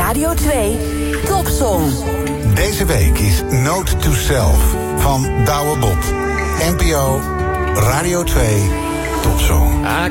Radio 2 Topsong. Deze week is Note to Self van Douwe Bob. NPO Radio 2 Topsong.